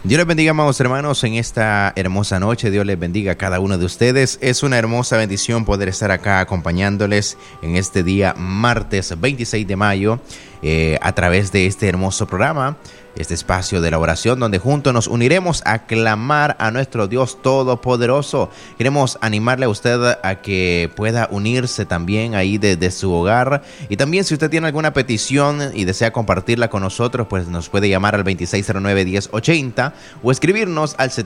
Dios les bendiga, amados hermanos, en esta hermosa noche. Dios les bendiga a cada uno de ustedes. Es una hermosa bendición poder estar acá acompañándoles en este día martes 26 de mayo a través de este hermoso programa, este espacio de la oración donde juntos nos uniremos a clamar a nuestro Dios Todopoderoso. Queremos animarle a usted a que pueda unirse también ahí desde su hogar, y también si usted tiene alguna petición y desea compartirla con nosotros, pues nos puede llamar al 2609-1080 o escribirnos al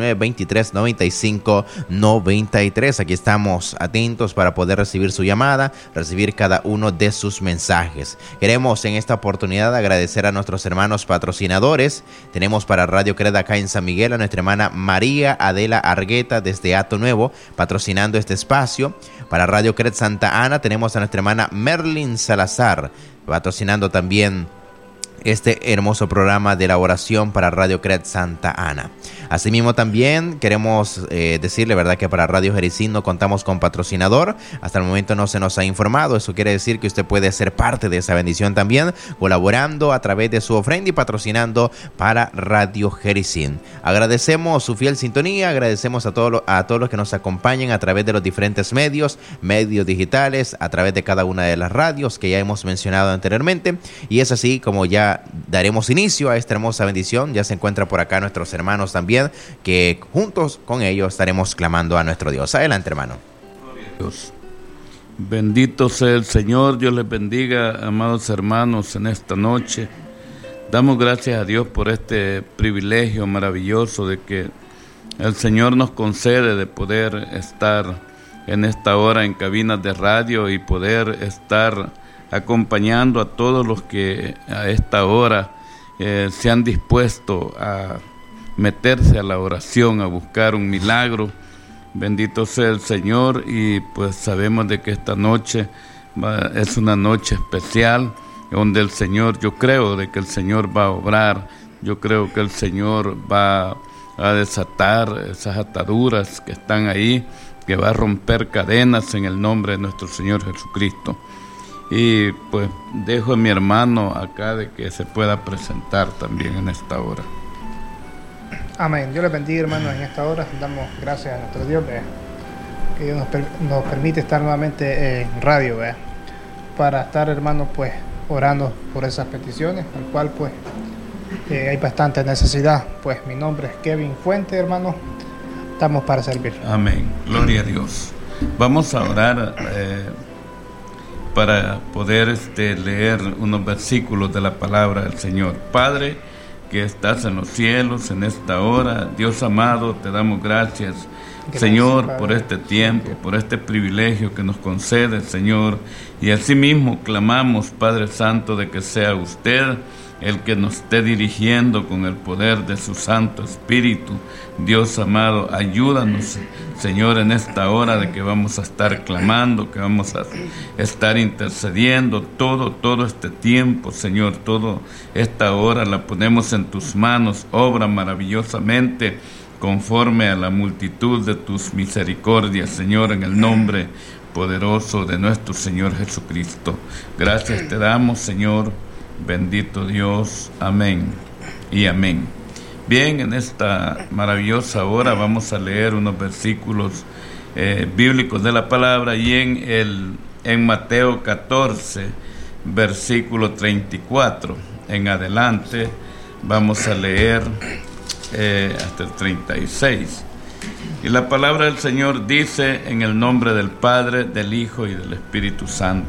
7923-9593. Aquí estamos atentos para poder recibir su llamada, recibir cada uno de sus mensajes. Queremos en esta oportunidad agradecer a nuestros hermanos patrocinadores. Tenemos para Radio Cred acá en San Miguel a nuestra hermana María Adela Argueta desde Hato Nuevo, patrocinando este espacio. Para Radio Cred Santa Ana tenemos a nuestra hermana Merlin Salazar, patrocinando también este hermoso programa de la oración para Radio Cred Santa Ana. Asimismo también queremos decirle, ¿verdad?, que para Radio Jericín no contamos con patrocinador. Hasta el momento no se nos ha informado. Eso quiere decir que usted puede ser parte de esa bendición también, colaborando a través de su ofrenda y patrocinando para Radio Jericín. Agradecemos su fiel sintonía, agradecemos a todos los que nos acompañan a través de los diferentes medios digitales, a través de cada una de las radios que ya hemos mencionado anteriormente. Y es así como ya daremos inicio a esta hermosa bendición. Ya se encuentran por acá nuestros hermanos también, que juntos con ellos estaremos clamando a nuestro Dios. Adelante, hermano. Dios. Bendito sea el Señor. Dios les bendiga, amados hermanos, en esta noche. Damos gracias a Dios por este privilegio maravilloso de que el Señor nos concede de poder estar en esta hora en cabinas de radio y poder estar acompañando a todos los que a esta hora se han dispuesto a meterse a la oración, a buscar un milagro. Bendito sea el Señor. Y pues sabemos de que esta noche es una noche especial donde el Señor, yo creo de que el Señor va a obrar. Yo creo que el Señor va a desatar esas ataduras que están ahí, que va a romper cadenas en el nombre de nuestro Señor Jesucristo. Y pues dejo a mi hermano acá de que se pueda presentar también en esta hora. Amén. Dios les bendiga, hermanos, en esta hora. Damos gracias a nuestro Dios, que Dios nos permite estar nuevamente en radio, para estar, hermanos, pues orando por esas peticiones, al cual pues hay bastante necesidad. Pues mi nombre es Kevin Fuente, hermanos. Estamos para servir. Amén. Gloria a Dios. Vamos a orar para poder leer unos versículos de la palabra del Señor. Padre, que estás en los cielos, en esta hora, Dios amado, te damos gracias, Señor, Padre, por este tiempo, por este privilegio que nos concede, Señor, y asimismo clamamos, Padre Santo, de que sea usted el que nos esté dirigiendo con el poder de su Santo Espíritu. Dios amado, ayúdanos, Señor, en esta hora de que vamos a estar clamando, que vamos a estar intercediendo todo este tiempo, Señor, toda esta hora la ponemos en tus manos. Obra maravillosamente conforme a la multitud de tus misericordias, Señor, en el nombre poderoso de nuestro Señor Jesucristo. Gracias te damos, Señor. Bendito Dios, amén y amén. Bien, en esta maravillosa hora vamos a leer unos versículos bíblicos de la palabra, y en Mateo 14, versículo 34 en adelante vamos a leer hasta el 36. Y la palabra del Señor dice: en el nombre del Padre, del Hijo y del Espíritu Santo.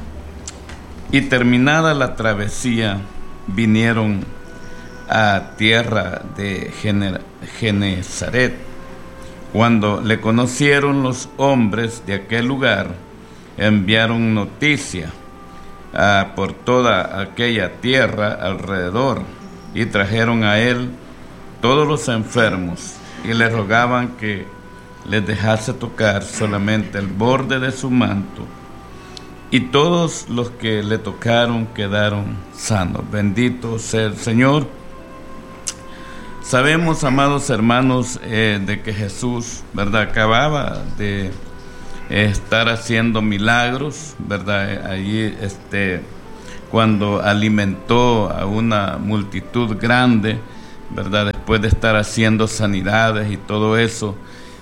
Y terminada la travesía, vinieron a tierra de Genezaret. Cuando le conocieron los hombres de aquel lugar, enviaron noticia por toda aquella tierra alrededor, y trajeron a él todos los enfermos, y le rogaban que les dejase tocar solamente el borde de su manto. Y todos los que le tocaron quedaron sanos. Bendito sea el Señor. Sabemos, amados hermanos, de que Jesús, ¿verdad?, acababa de estar haciendo milagros, ¿verdad? Allí, cuando alimentó a una multitud grande, ¿verdad? Después de estar haciendo sanidades y todo eso,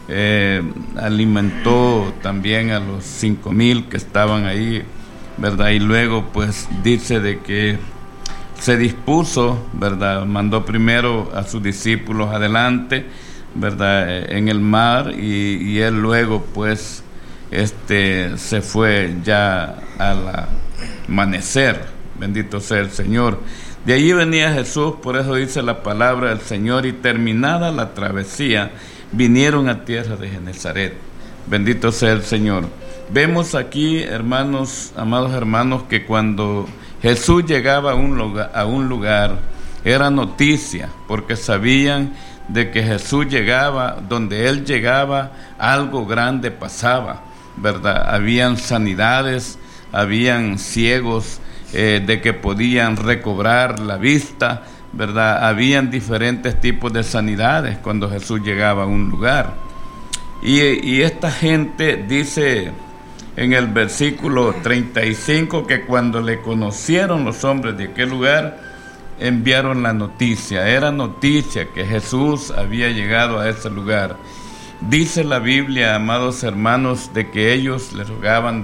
alimentó también a los 5,000 que estaban ahí, ¿verdad? Y luego pues dice de que se dispuso, ¿verdad? Mandó primero a sus discípulos adelante, ¿verdad? En el mar, y él luego pues se fue ya al amanecer. Bendito sea el Señor. De allí venía Jesús, por eso dice la palabra del Señor, y terminada la travesía, vinieron a tierra de Genezaret. Bendito sea el Señor. Vemos aquí, hermanos, amados hermanos, que cuando Jesús llegaba a un lugar, era noticia, porque sabían de que Jesús llegaba, donde Él llegaba, algo grande pasaba, ¿verdad? Habían sanidades, habían ciegos, de que podían recobrar la vista, ¿verdad? Habían diferentes tipos de sanidades cuando Jesús llegaba a un lugar. Y esta gente dice en el versículo 35 que cuando le conocieron los hombres de aquel lugar, enviaron la noticia. Era noticia que Jesús había llegado a ese lugar. Dice la Biblia, amados hermanos, de que ellos le rogaban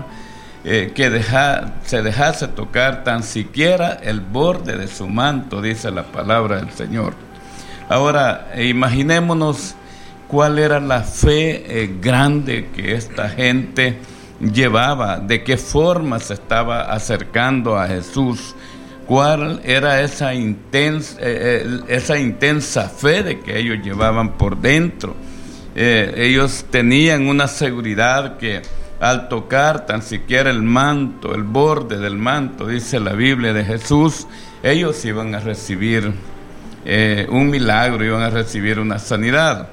se dejase tocar tan siquiera el borde de su manto, dice la palabra del Señor. Ahora, imaginémonos cuál era la fe grande que esta gente llevaba, de qué forma se estaba acercando a Jesús, cuál era esa intensa fe de que ellos llevaban por dentro. Ellos tenían una seguridad que al tocar tan siquiera el manto, el borde del manto, dice la Biblia, de Jesús, ellos iban a recibir un milagro, iban a recibir una sanidad.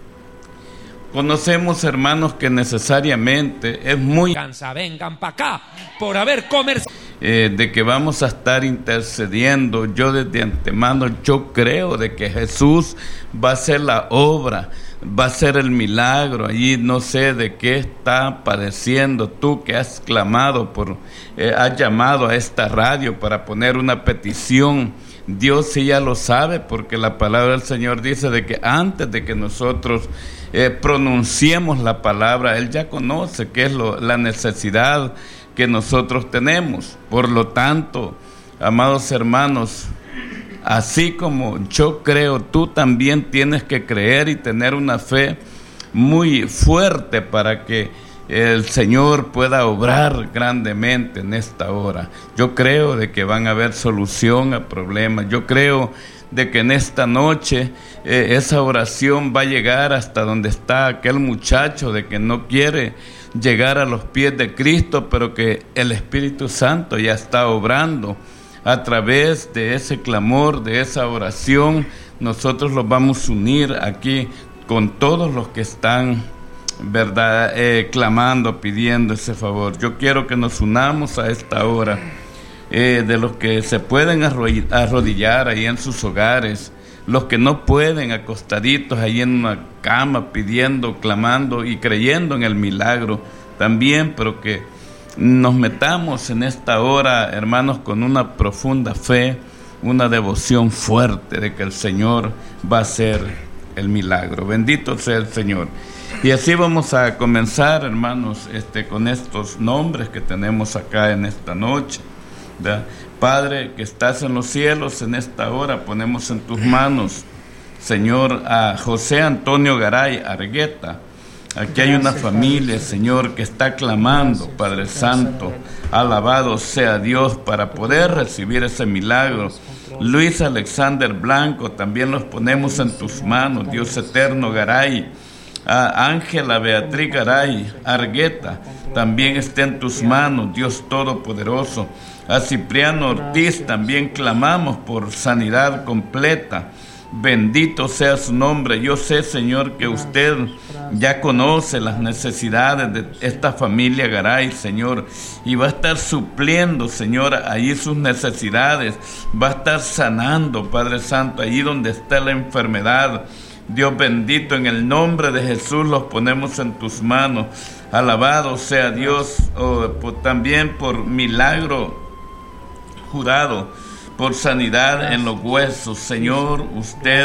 Conocemos, hermanos, que necesariamente es muy vengan para acá por haber comerciado, de que vamos a estar intercediendo. Yo desde antemano, yo creo de que Jesús va a hacer la obra, va a ser el milagro. Allí no sé de qué está padeciendo tú que has clamado has llamado a esta radio para poner una petición. Dios sí ya lo sabe, porque la palabra del Señor dice de que antes de que nosotros pronunciemos la palabra, Él ya conoce qué es la necesidad que nosotros tenemos. Por lo tanto, amados hermanos, así como yo creo, tú también tienes que creer y tener una fe muy fuerte para que el Señor pueda obrar grandemente en esta hora. Yo creo de que van a haber solución a problemas. Yo creo de que en esta noche esa oración va a llegar hasta donde está aquel muchacho de que no quiere llegar a los pies de Cristo, pero que el Espíritu Santo ya está obrando. A través de ese clamor, de esa oración, nosotros los vamos a unir aquí con todos los que están, ¿verdad?, clamando, pidiendo ese favor. Yo quiero que nos unamos a esta hora, de los que se pueden arrodillar ahí en sus hogares, los que no pueden, acostaditos ahí en una cama, pidiendo, clamando y creyendo en el milagro también, pero que nos metamos en esta hora, hermanos, con una profunda fe, una devoción fuerte de que el Señor va a hacer el milagro. Bendito sea el Señor. Y así vamos a comenzar, hermanos, con estos nombres que tenemos acá en esta noche, ¿verdad? Padre que estás en los cielos, en esta hora ponemos en tus manos, Señor, a José Antonio Garay Argueta. Aquí hay una familia, Señor, que está clamando, Padre Santo, alabado sea Dios, para poder recibir ese milagro. Luis Alexander Blanco, también los ponemos en tus manos, Dios eterno Garay. A Ángela Beatriz Garay Argueta, también está en tus manos, Dios Todopoderoso. A Cipriano Ortiz también clamamos por sanidad completa. Bendito sea su nombre. Yo sé, Señor, que usted ya conoce las necesidades de esta familia Garay, Señor, y va a estar supliendo, Señor, allí sus necesidades. Va a estar sanando, Padre Santo, allí donde está la enfermedad. Dios bendito, en el nombre de Jesús los ponemos en tus manos. Alabado sea Dios, también por Milagro Jurado. por sanidad en los huesos. Señor, usted